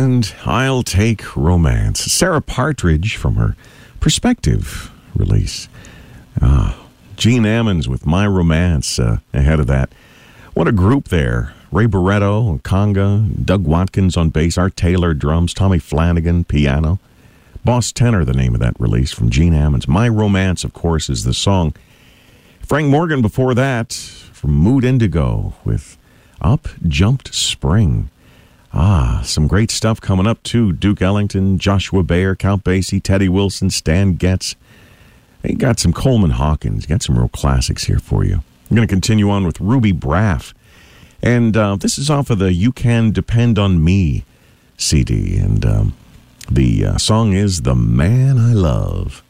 and I'll Take Romance. Sarah Partridge from her Perspective release. Gene Ammons with My Romance ahead of that. What a group there. Ray Barretto, conga, Doug Watkins on bass, Art Taylor drums, Tommy Flanagan piano. Boss Tenor, the name of that release from Gene Ammons. My Romance, of course, is the song. Frank Morgan before that from Mood Indigo with Up Jumped Spring. Some great stuff coming up too. Duke Ellington, Joshua Bayer, Count Basie, Teddy Wilson, Stan Getz. They got some Coleman Hawkins. Got some real classics here for you. I'm going to continue on with Ruby Braff. And this is off of the You Can Depend on Me CD. And the song is The Man I Love.